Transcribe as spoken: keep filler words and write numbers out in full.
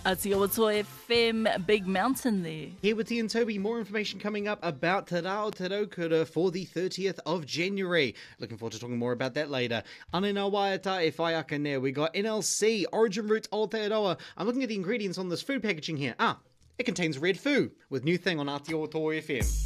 Aotearoa F M, Big Mountain there. Here with Ian Toby, more information coming up about Te Rao Te Raukura for the thirtieth of January. Looking forward to talking more about that later. Ane nā waiata e whai aka nea. We got N L C, Origin Roots Aotearoa. I'm looking at the ingredients on this food packaging here. Ah, it contains red foo with new thing on Aotearoa F M.